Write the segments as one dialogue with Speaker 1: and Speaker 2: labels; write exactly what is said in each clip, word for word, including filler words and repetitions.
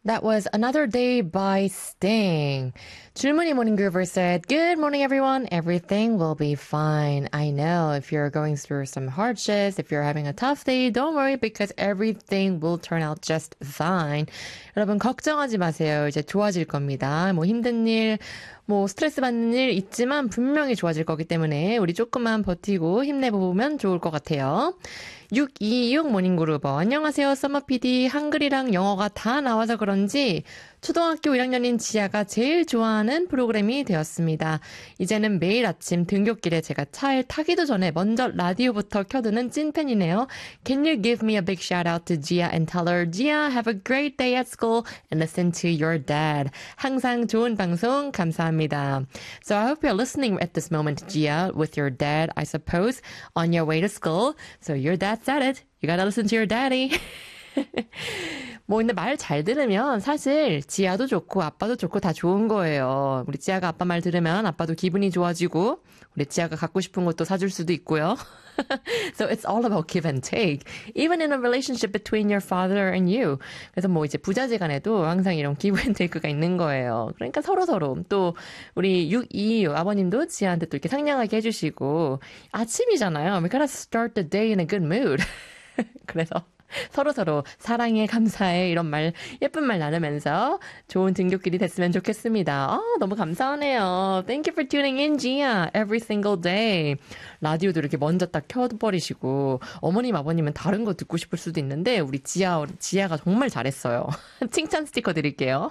Speaker 1: That was Another Day by Sting. Julmuni Morning Groover said, Good morning, everyone. Everything will be fine. I know if you're going through some hardships, if you're having a tough day, don't worry because everything will turn out just fine. 여러분, 걱정하지 마세요. 이제 좋아질 겁니다. 뭐 힘든 일, 뭐 스트레스 받는 일 있지만 분명히 좋아질 거기 때문에 우리 조금만 버티고 힘내보면 좋을 것 같아요. 육이육 모닝그루버 안녕하세요 서머피디 한글이랑 영어가 다 나와서 그런지 초등학교 일 학년인 지아가 제일 좋아하는 프로그램이 되었습니다. 이제는 매일 아침 등굣길에 제가 차에 타기도 전에 먼저 라디오부터 켜두는 찐팬이네요. Can you give me a big shout out to Gia and tell her Gia have a great day at school and listen to your dad. 항상 좋은 방송 감사합니다. So I hope you're listening at this moment Gia with your dad I suppose on your way to school. So your dad said it. You gotta listen to your daddy. 뭐 근데 말 잘 들으면 사실 지아도 좋고 아빠도 좋고 다 좋은 거예요. 우리 지아가 아빠 말 들으면 아빠도 기분이 좋아지고 우리 지아가 갖고 싶은 것도 사줄 수도 있고요. So it's all about give and take. Even in a relationship between your father and you. 그래서 뭐 이제 부자지간에도 항상 이런 give and take가 있는 거예요. 그러니까 서로서로 또 우리 육이이육 아버님도 지아한테 또 이렇게 상냥하게 해주시고 아침이잖아요. We gotta start the day in a good mood. 그래서 서로서로 사랑해, 감사해 이런 말 예쁜 말 나누면서 좋은 등굣길이 됐으면 좋겠습니다. 아, 너무 감사하네요. Thank you for tuning in, Gia. Every single day. 라디오도 이렇게 먼저 딱 켜버리시고 어머님, 아버님은 다른 거 듣고 싶을 수도 있는데 우리 지아, 지아가 정말 잘했어요. 칭찬 스티커 드릴게요.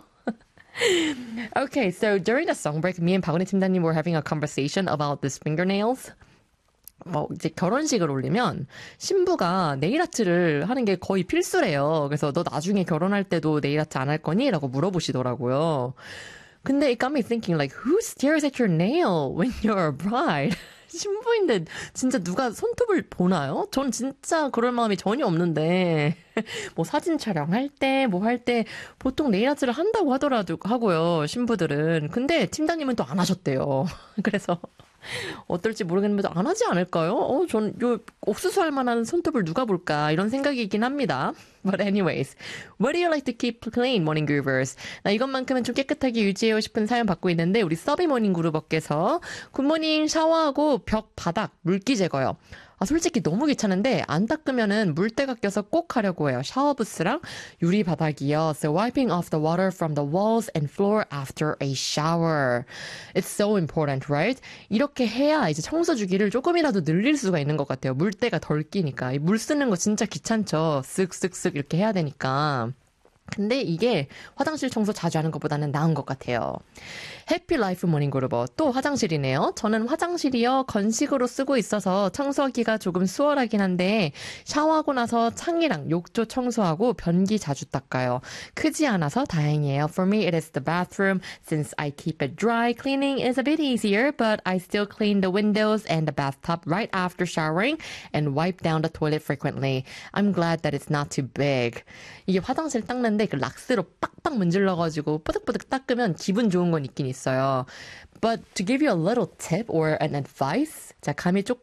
Speaker 1: Okay, so during the song break, me and 박은희 팀장님 were having a conversation about these fingernails. 뭐 이제 결혼식을 올리면 신부가 네일 아트를 하는 게 거의 필수래요. 그래서 너 나중에 결혼할 때도 네일 아트 안 할 거니? 라고 물어보시더라고요. 근데 it got me thinking like who stares at your nail when you're a bride? 신부인데 진짜 누가 손톱을 보나요? 전 진짜 그럴 마음이 전혀 없는데 뭐 사진 촬영할 때 뭐 할 때 보통 네일 아트를 한다고 하더라도 하고요. 신부들은. 근데 팀장님은 또 안 하셨대요. 그래서 어떨지 모르겠는데 안 하지 않을까요? 어, 전 요 옥수수 할 만한 손톱을 누가 볼까 이런 생각이긴 합니다. But anyways, what do you like to keep clean, morning groovers? 나 이것만큼은 좀 깨끗하게 유지해요 싶은 사연 받고 있는데 우리 서비 모닝 그루버께서 굿모닝 샤워하고 벽 바닥 물기 제거요. 아, 솔직히 너무 귀찮은데 안 닦으면은 물때가 껴서 꼭 하려고 해요. 샤워 부스랑 유리 바닥이요. So wiping off the water from the walls and floor after a shower. It's so important, right? 이렇게 해야 이제 청소 주기를 조금이라도 늘릴 수가 있는 것 같아요. 물때가 덜 끼니까. 이 물 쓰는 거 진짜 귀찮죠. 쓱쓱쓱 이렇게 해야 되니까. 근데 이게 화장실 청소 자주 하는 것보다는 나은 것 같아요. 해피라이프 모닝그루버 또 화장실이네요. 저는 화장실이요 건식으로 쓰고 있어서 청소하기가 조금 수월하긴 한데 샤워하고 나서 창이랑 욕조 청소하고 변기 자주 닦아요. 크지 않아서 다행이에요. For me it is the bathroom. Since I keep it dry, cleaning is a bit easier, but I still clean the windows and the bathtub right after showering and wipe down the toilet frequently. I'm glad that it's not too big. 이게 화장실 닦는 그 락스로 빡빡 문질러가지고 뽀득뽀득 닦으면 기분 좋은 건 있긴 있어요. But to give you a little tip or an advice, 자, 감이 조금